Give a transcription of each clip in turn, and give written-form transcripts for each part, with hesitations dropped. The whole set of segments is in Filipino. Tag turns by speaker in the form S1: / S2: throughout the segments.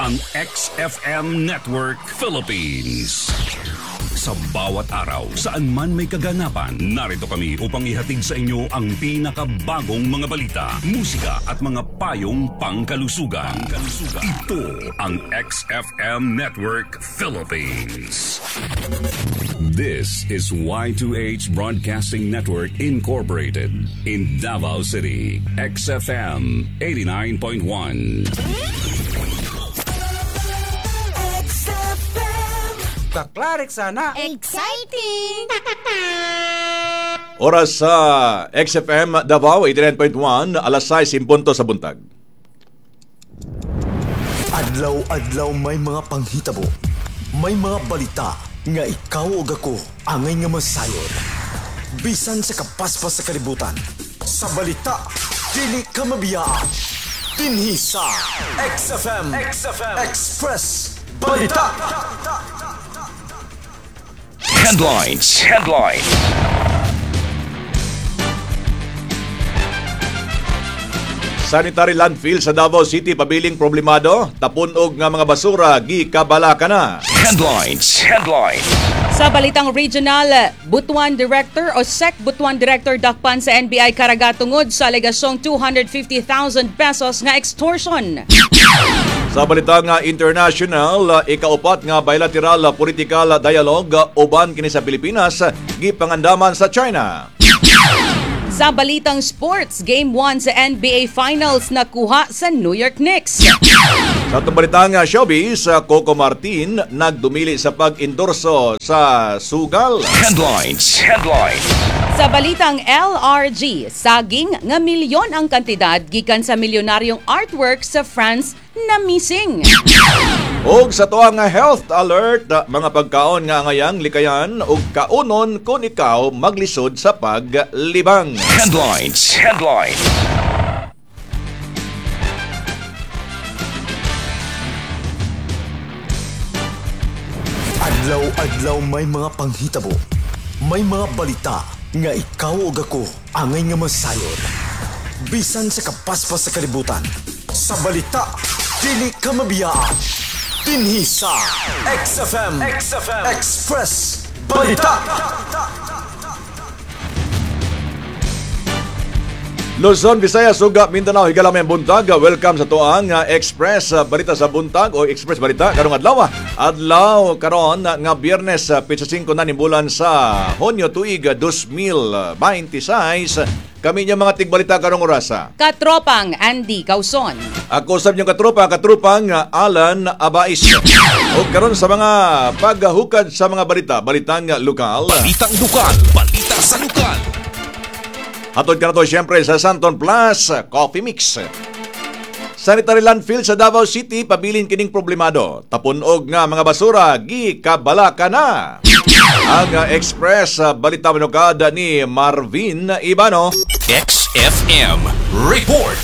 S1: ang XFM Network Philippines. Sa bawat araw, saan man may kaganapan, narito kami upang ihatid sa inyo ang pinakabagong mga balita, musika at mga payong pangkalusugan. Ito ang XFM Network Philippines. This is Y2H Broadcasting Network Incorporated in Davao City. XFM 89.1.
S2: Kaklarik sana.
S3: Exciting!
S4: Oras sa XFM Davao 89.1, alas 6 sa buntag.
S5: Adlaw-adlaw may mga panghitabo, may mga balita nga ikaw o ako angay nga masayod. Bisan sa kapaspas sa kalibutan, sa balita dili ka mabiyaan. Dinhi sa XFM Express Balita.
S1: Headlines.
S4: Sanitary landfill sa Davao City pabiling problemado, tapunog nga mga basura gikabala na.
S1: Headlines.
S6: Sa balitang regional, Butuan Director o SEC Butuan Director dakpan sa NBI karagatungod sa alegasyong 250,000 pesos nga extortion.
S4: Sa balitang international, ikaupat nga bilateral political dialogue uban kini sa Pilipinas gipangandaman sa China.
S6: Sa balitang sports, Game 1 sa NBA Finals nakuha sa New York Knicks.
S4: Sa itong balitang showbiz, Coco Martin nagdumili sa pag-endorso sa sugal.
S1: Headlines.
S6: Sa balitang LRG, saging nga milyon ang kantidad gikan sa milyonaryong artwork sa France na missing.
S4: Og sa tuang health alert, mga pagkaon nga ngayang likayan og kaunon kung ikaw maglisod sa paglibang.
S1: Headlines.
S5: Adlaw-adlaw may mga panghitabo, may mga balita nga ikaw o ako angay nga masayod. Bisan sa kapaspas sa kalibutan, sa balita dili ka mabiyaan. Dinhi sa XFM Express Balita.
S4: Luzon, Visayas, Suga, Mindanao, higalamay buntag. Welcome sa tuang Express Balita sa buntag o Express Balita karong adlaw. Adlaw karon nga Biyernes, 5 na nimbulan sa Hunyo tuig 2026. Kami niyo mga tigbalita karong orasa.
S6: Katropang Andy Causon.
S4: Ako sab niyong katropang Alan Abais. O karon sa mga paghukad sa mga balitang lokal.
S1: Balitang lokal. Balita sa lokal.
S4: Hatod ka na to siyempre sa Santon Plus Coffee Mix. Sanitary landfill sa Davao City pabilin kining problemado. Tapunog nga mga basura gikabala na. Ang Express Balita Manukad ni Marvin Ibano.
S1: XFM Report.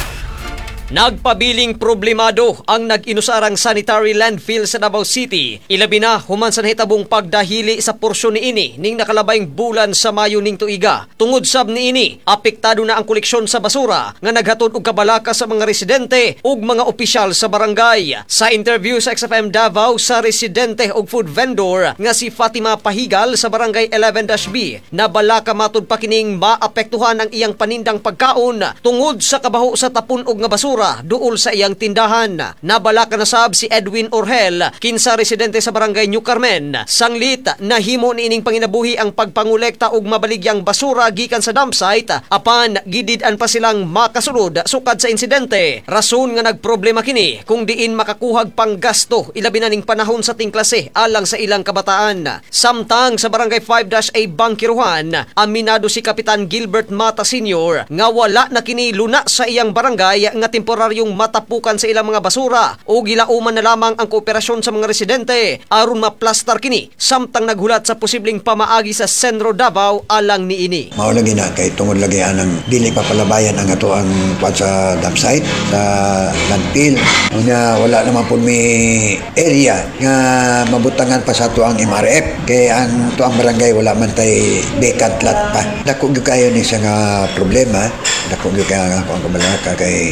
S7: Nagpabiling problemado ang nag-inusarang sanitary landfill sa Davao City. Ilabi na human sa nahitabong pagdahili sa porsyon ni ini ning nakalabayng bulan sa Mayo ning tuiga. Tungod sab ni ini, apektado na ang koleksyon sa basura nga naghatod og kabalaka sa mga residente ug mga opisyal sa barangay. Sa interview sa XFM Davao sa residente ug food vendor nga si Fatima Pahigal sa barangay 11-B, nabalaka matud pa kining maapektuhan ang iyang panindang pagkaon tungod sa kabaho sa tapunog nga basura duol sa iyang tindahan. Nabalaka na sab si Edwin Orhel, kinsa residente sa barangay New Carmen. Sanglit na himo niining panginabuhi ang pagpangolekta og mabaligyang basura gikan sa dump site apan gidid-an pa silang makasulod sukad sa insidente. Rason nga nagproblema kini kung diin makakuhag pang gasto ilabi na ning panahon sa tingklase alang sa ilang kabataan. Samtang sa barangay 5-A Bangkiruhan, aminado si Kapitan Gilbert Mata Sr. nga wala na kini luna sa iyang barangay nga temporaryong matapukan sa ilang mga basura o gilauman na lamang ang kooperasyon sa mga residente aron maplastar kini samtang naghulat sa posibleng pamaagi sa Senro Davao alang niini.
S8: Mao lagi na kay tungod lagi anang dili papalabayan ang ato ang sa dump site sa landfill. Unya wala naman pud mi area nga mabutangan pa sa ato ang MRF kay ang to ang barangay wala man tay vacant lot pa. Dako gyud kayo ni sa nga problema, dako gyud kay ang kabalaka kay maka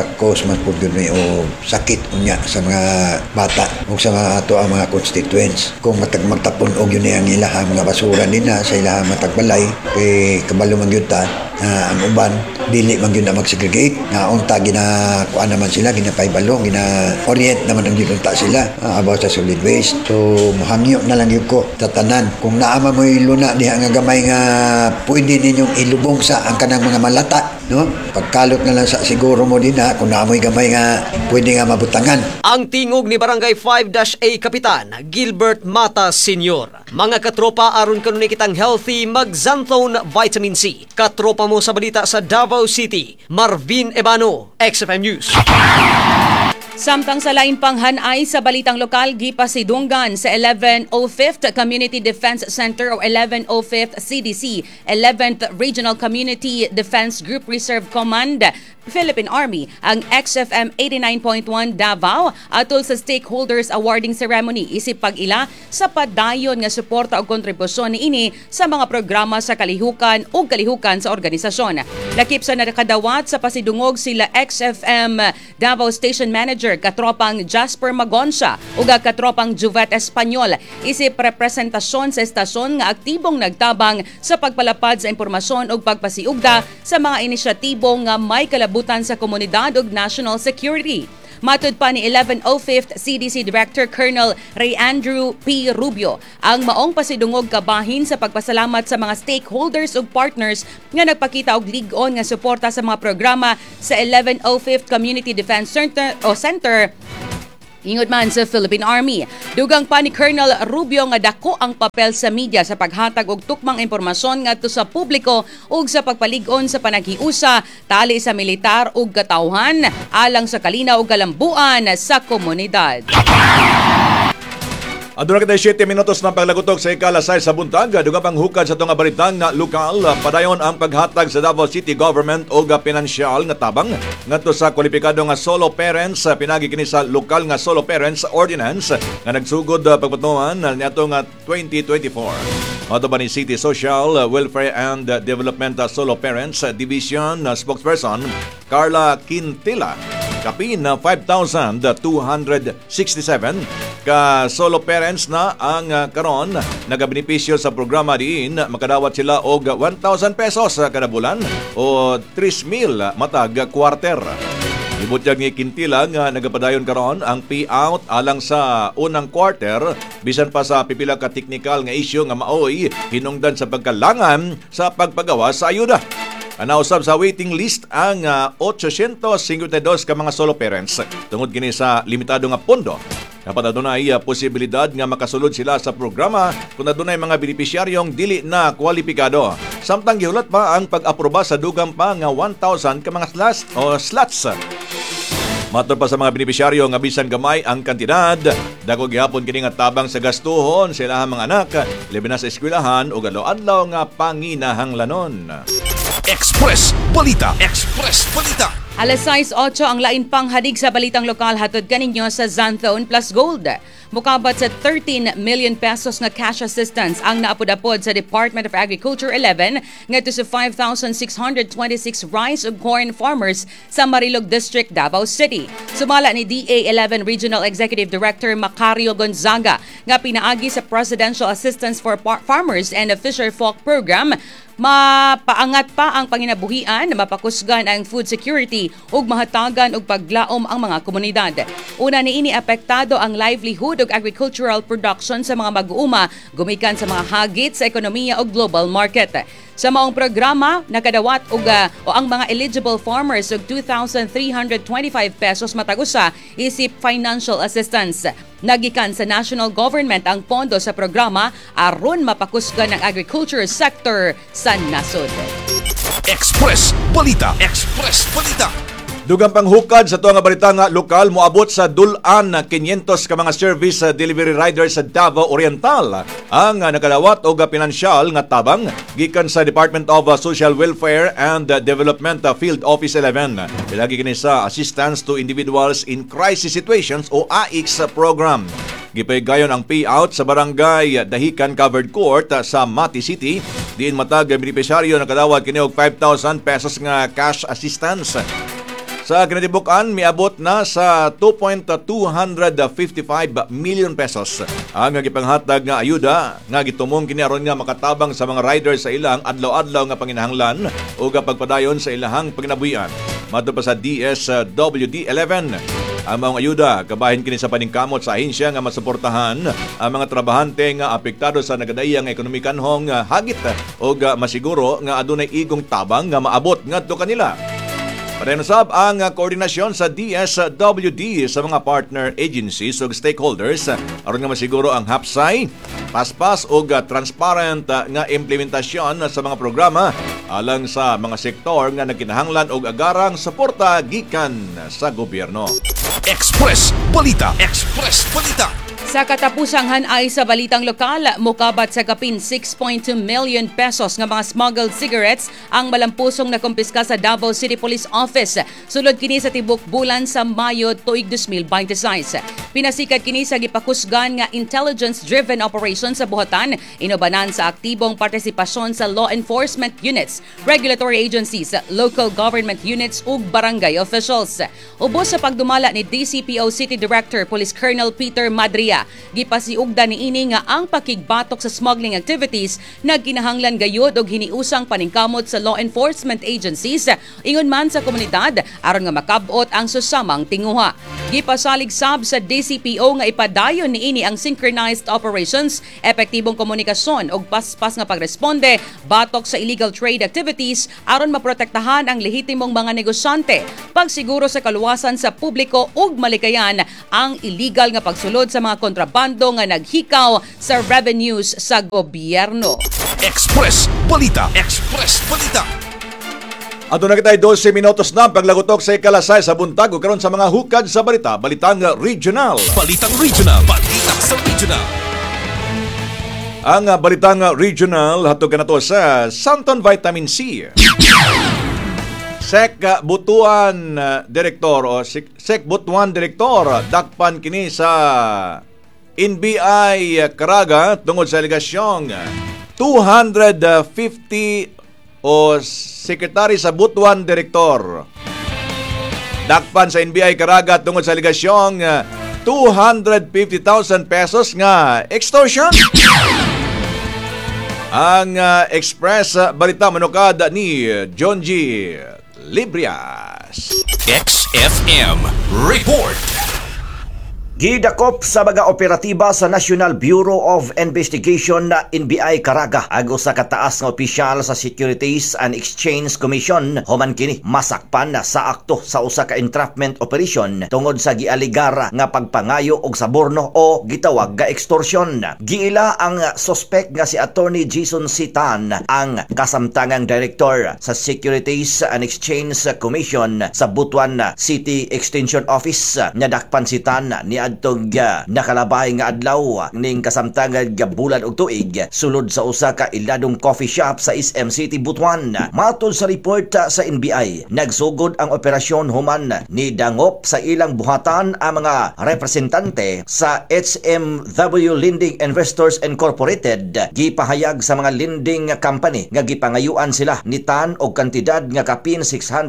S8: maka-cause man po yun o sakit unya sa mga bata o sa mga ato ang mga constituents. Kung magtapon o yun ang ilahang mga basura nila sa ilahang matagbalay, kay kabalo man yun ta, ang uban, dili man yun na mag-segregate. Na unta, ginakuan naman sila, ginapaibalo, gina-orient naman ang yun sila about sa solid waste. So, muhangyo na lang yun ko sa tanan. Kung naama mo luna diha nga gamay nga pwede ninyong ilubong sa ang kanang mga malata, no? Pagkalot na lang sa siguro mo din ha, kung naamoy gamay nga pwede nga mabutangan.
S7: Ang tingog ni Barangay 5-A Kapitan Gilbert Mata Sr. Mga katropa, aron kanunay kitang healthy, mag-Xanthone Vitamin C. Katropa mo sa balita sa Davao City, Marvin Ebano, XFM News.
S6: Samtang sa lain pang hanay sa balitang lokal, gipasidunggan sa 1105th Community Defense Center o 1105th CDC, 11th Regional Community Defense Group Reserve Command, Philippine Army, ang XFM 89.1 Davao atol sa Stakeholders Awarding Ceremony isip pag-ila sa padayon nga suporta o kontribusyon niini sa mga programa sa kalihukan o kalihukan sa organisasyon. Lakip sa nakadawat sa pasidungog sila XFM Davao Station Manager katropang Jasper Magonsa ug katropang Juvet Espanyol isip representasyon sa estasyon nga aktibong nagtabang sa pagpalapad sa impormasyon ug pagpasiugda sa mga inisyatibo nga may kalabutan sa komunidad ug national security. Matud pa ni 1105th CDC Director Colonel Ray Andrew P. Rubio, ang maong pasidungog kabahin sa pagpasalamat sa mga stakeholders ug partners nga nagpakita og lig-on nga suporta sa mga programa sa 1105th Community Defense Center ingod man sa Philippine Army. Dugang pa ni Colonel Rubio nga dako ang papel sa media sa paghatag og tukmang impormasyon ngadto sa publiko ug sa pagpalig-on sa panaghiusa tali sa militar ug katawhan alang sa kalinaw ug kalambuan sa komunidad.
S4: Aduna kita 7 minutos ng paglagutok sa ikalasay sa buntag. Dugang panghukad sa itong balitang na lokal, padayon ang paghatag sa Davao City Government o pinansyal nga tabang ngadto sa kwalipikado nga solo parents, pinagi kini sa lokal nga solo parents ordinance nga nagsugod pagpatuman niadto nga 2024. Ato ba ni City Social, Welfare and Development Solo Parents Division spokesperson Carla Quintila, kapin na 5,267 ka solo parents na ang karon nagabenepisyo sa programa diin. Makadawat sila og 1,000 pesos kada bulan o 3,000 matag quarter. Ibutyag ni Quintila nga nagapadayon karon ang payout alang sa unang quarter bisan pa sa pipila ka technical nga issue nga maoy hinungdan sa pagkalangan sa pagpagawa sa ayuda. Nausab sa waiting list ang 852 ka mga solo parents tungod kini sa limitado nga pondo. Dapat adunay posibilidad nga makasulod sila sa programa kung adunay mga benepisyaryong dili na kwalipikado. Samtang gihulat pa ang pag-aproba sa dugang pa nga 1,000 ka mga slots. Matud pa sa mga benepisyaryo nga bisan gamay ang kantidad, dako gihapon kini nga tabang sa gastuhon sa ilahang mga anak, labi na sa eskwelahan ug adlaw-adlaw nga panginahanglanon.
S1: Express Balita. Express Balita.
S6: Alas 6:08 ang lain pang hadig sa balitang lokal hatod kaninyo sa Xanthone Plus Gold. Mukabat sa 13 million pesos nga cash assistance ang naapod-apod sa Department of Agriculture 11 ngadto sa 5,626 rice ug corn farmers sa Marilog District, Davao City. Sumala ni DA11 Regional Executive Director Macario Gonzaga nga pinaagi sa Presidential Assistance for Farmers and Fisher Folk Program. Mapaangat pa ang panginabuhian, mapakusgan ang food security ug mahatagan og paglaom ang mga komunidad. Una niini apektado ang livelihood ug agricultural production sa mga mag-uuma gumikan sa mga hagit sa ekonomiya ug global market. Sa maong programa, nakadawat o ang mga eligible farmers og 2,325 pesos matag-usa isip financial assistance. Nagikan sa national government ang pondo sa programa aron mapakusgan ang agriculture sector sa nasod.
S1: Express Balita. Express Balita.
S4: Dugang panghukad sa tuwa nga balita nga lokal, moabot sa dulan na 500 ka mga service delivery riders sa Davao Oriental ang nakalawat o pinansyal nga tabang gikan sa Department of Social Welfare and Development Field Office 11. Pilagi kini sa Assistance to Individuals in Crisis Situations o AICS program. Gipaygayon ang payout sa barangay Dahican Covered Court sa Mati City. Diin matag benepisyaryo nakadawat kini og 5,000 pesos nga cash assistance. Sa kinatibukan, miabot na sa 2.255 million pesos ang gipanghatag nga ayuda nga gitumong kini aron nga makatabang sa mga riders sa ilang adlaw-adlaw nga panginahanglan o pagpadayon sa ilahang panginabuhian. Madto pa sa DSWD 11 ang maong ayuda, kabahin kini sa paningkamot sa ahensya nga masuportahan ang mga trabahante nga apektado sa nagadayang ekonomikanhong hagit o masiguro nga adunay igong tabang nga maabot ngadto kanila. Parenasab ang koordinasyon sa DSWD sa mga partner agencies o stakeholders aron nga masiguro ang hapsay, paspas o transparent nga implementasyon sa mga programa alang sa mga sektor nga nagkinahanglan og agarang suporta gikan sa gobyerno.
S1: Express Balita. Express Balita.
S6: Sa katapusang hanay sa balitang lokal, mukabat sa kapin 6.2 million pesos nga mga smuggled cigarettes ang malampusong nakumpiska sa Davao City Police Office. Sulod kini sa tibok bulan sa Mayo tuig 2026. Pinasikat kini sa gipakusgan nga intelligence-driven operation sa buhatan, inubanan sa aktibong partisipasyon sa law enforcement units, regulatory agencies, local government units ug barangay officials. Ubos sa pagdumala ni DCPO City Director Police Colonel Peter Madria, gipasiugda niini nga ang pakigbatok sa smuggling activities nagkinahanglan gayud og hiniusang paningkamot sa law enforcement agencies ingon man sa komunidad aron nga makab-ot ang susamang tinguha. Gipasalig sab sa DCPO nga ipadayon niini ang synchronized operations, epektibong komunikasyon ug paspas nga pagresponde batok sa illegal trade activities aron maprotektahan ang lehitimong mga negosyante, pagsiguro sa kaluwasan sa publiko ug malikayan ang illegal nga pagsulod sa mga kontrabando nga naghikaw sa revenues sa gobyerno.
S1: Express Balita. Express Balita.
S4: Ato na kita'y 12 minutos na paglagotok sa ikalasay sa buntag o karon sa mga hukad sa balita, balitang regional.
S1: Balitang Regional. Balita sa Regional.
S4: Ang balitang regional hatog kanato sa Santon Vitamin C. Sek Butuan Direktor o Sek Butuan Direktor dakpan kini sa NBI Caraga tungod sa aligasyong 250 o Sekretary sa Butuan Direktor. Dakpan sa NBI Caraga tungod sa aligasyong 250,000 pesos nga extortion. Ang Express Balita manukad ni John G. Librias.
S1: XFM Report.
S3: Gidakop sa mga operatiba sa National Bureau of Investigation na NBI Caraga ang usa ka taas nga opisyal sa Securities and Exchange Commission human kini masakpan sa akto sa usa ka entrapment operation tungod sa gialigar nga pagpangayo og saborno o gitawag nga extortion. Giila ang suspect nga si Attorney Jason Sitan ang kasamtangang director sa Securities and Exchange Commission sa Butuan City Extension Office. Nadakpan si Tan ni adtong nakalabay nga adlaw ning kasamtangan nga bulan og tuig sulod sa usa ka iladong coffee shop sa SM City, Butuan. Matod sa report sa NBI, nagsugod ang operasyon human ni dangop sa ilang buhatan ang mga representante sa HMW Lending Investors Incorporated. Gipahayag sa mga lending company nga gipangayuan sila ni Tan og kantidad nga kapin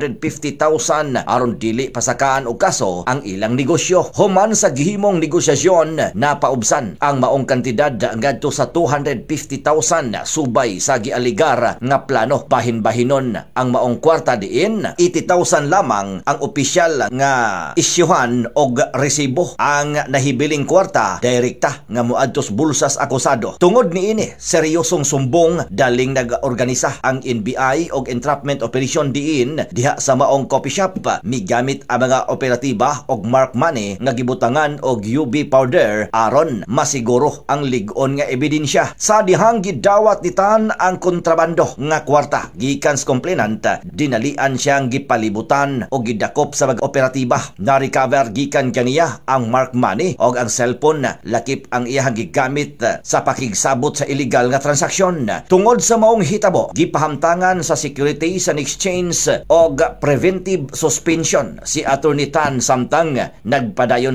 S3: 650,000 aron dili pasakaan og kaso ang ilang negosyo. Human sa gihimong negosyasyon na paubsan ang maong kantidad ngadto sa 250,000 subay sa gialigar nga plano. Bahin-bahinon ang maong kwarta diin 80,000 lamang ang opisyal nga isyuhan og resibo. Ang nahibiling kwarta direkta nga moadtos bulsas akusado. Tungod niini seryosong sumbong daling nag-organisa ang NBI og entrapment operation diin diha sa maong coffee shop. Migamit ang mga operatiba og mark money nga gibutangan og UV powder aron masiguro ang lig-on nga ebidensya. Sa dihang gidawat ni Tan ang kontrabando nga kwarta gikan sa complainant, dinalian siyang gipalibutan o gidakop sa mag-operatiba. Na-recover gikan kaniya ang mark money og ang cellphone. Lakip ang iyang gigamit sa pakigsabot sa illegal nga transaksyon. Tungod sa maong hitabo, gipahamtangan sa Securities and Exchange og preventive suspension si Attorney Tan samtang nagpadayon pa ang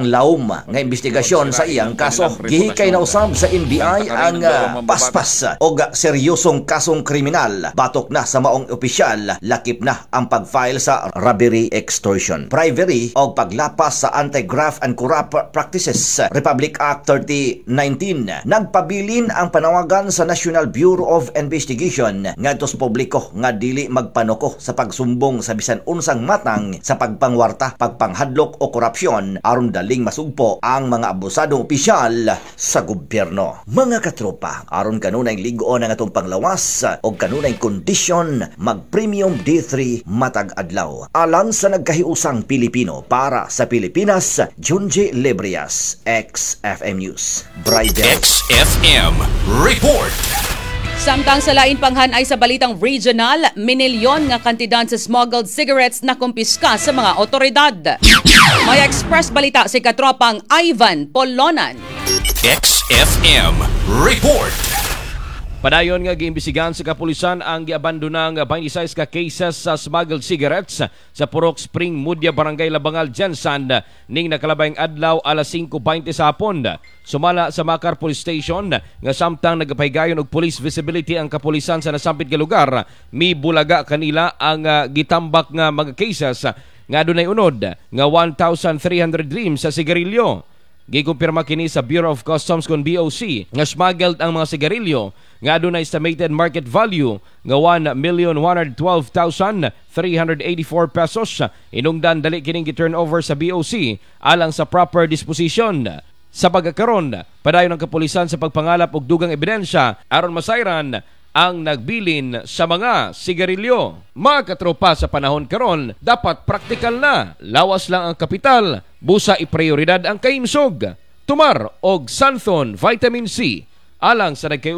S3: ang laom nga investigasyon sa iyang kaso. Gihikay na usab sa NBI ang paspas o seryosong kasong kriminal. Batok na sa maong opisyal, lakip na ang pag-file sa robbery, extortion, bribery o paglapas sa Anti-Graft and Corrupt Practices Republic Act 3019. Nagpabilin ang panawagan sa National Bureau of Investigation ngadto sa publiko nga dili magpanoko sa pagsumbong sa bisan unsang matang sa pagpangwarta, pagpanghadlok o korupsyon aron daling masugpo ang mga abusadong opisyal sa gobyerno. Mga katropa, aron kanunay ligoon ang atong panglawas o kanunay kondisyon, mag-premium D3 matag adlaw. Alang sa nagkahiusang Pilipino para sa Pilipinas, Junji Lebrias, XFM News. Bridal.
S1: XFM Report.
S6: Samtang sa lain panghanay sa balitang regional, minilyon nga kantidad sa smuggled cigarettes na kumpiska sa mga otoridad. May express balita si katropang Ivan Polonan.
S1: XFM Report.
S9: Padayon nga giimbisigan sa kapulisan ang giabandonang 26 ka cases sa smuggled cigarettes sa Purok Spring Mudya Barangay Labangal, Jensan ning nakalabayng adlaw alas 5:20 sa hapon. Sumala sa Makar Police Station nga samtang nagapahigayon og police visibility ang kapulisan sa nasampit nga lugar, mibulaga kanila ang gitambak nga mga cases nga adunay unod nga 1,300 reams sa sigarilyo. Gikumpirma kini sa Bureau of Customs kon BOC nga smuggled ang mga sigarilyo nga adunay estimated market value nga 1,112,384 pesos. Inungdan dali kining gi-turnover sa BOC alang sa proper disposition. Sa pagkakaron, padayon ang kapulisan sa pagpangalap og dugang ebidensya aron masayran ang nagbilin sa mga sigarilyo. Mga katropa, sa panahon karon, dapat praktikal na. Lawas lang ang kapital, busa iprioridad ang kaimsog. Tumar og Santhon Vitamin C alang sa